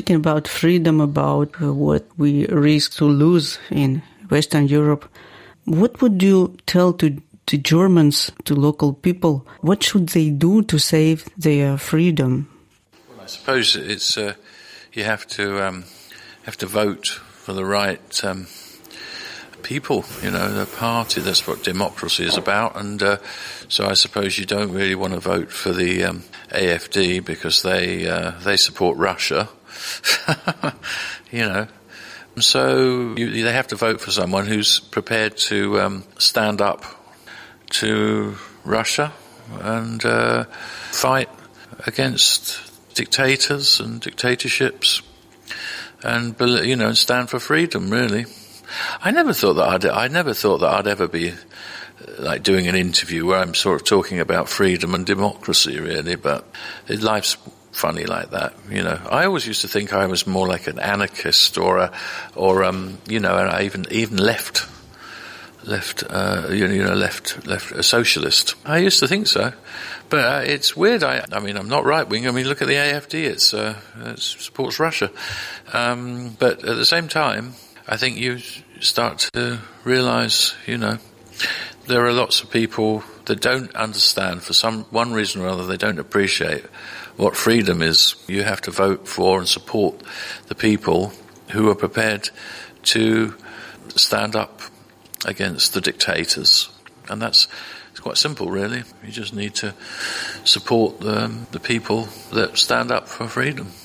speaking about freedom, about what we risk to lose in Western Europe, what would you tell to Germans, to local people? What should they do to save their freedom? Well, I suppose it's you have to vote for the right people, the party. That's what democracy is about. And so I suppose you don't really want to vote for the AfD because they support Russia, So they have to vote for someone who's prepared to stand up to Russia and fight against dictators and dictatorships, and stand for freedom. Really, I never thought that I'd ever be like doing an interview where I'm sort of talking about freedom and democracy. Really, but life's funny like that. I always used to think I was more like an anarchist or I even left a socialist. I used to think so, but it's weird. I'm not right wing. Look at the AfD. It supports Russia, but at the same time, I think you start to realise, there are lots of people that don't understand for one reason or other. They don't appreciate what freedom is. You have to vote for and support the people who are prepared to stand up against the dictators, and it's quite simple, really. You just need to support the people that stand up for freedom.